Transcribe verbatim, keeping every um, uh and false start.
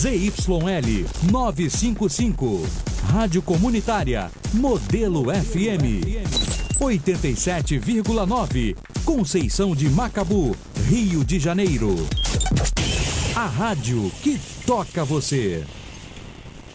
Z Y L novecentos e cinquenta e cinco, Rádio Comunitária, Modelo F M, oitenta e sete vírgula nove, Conceição de Macabu, Rio de Janeiro. A rádio que toca você.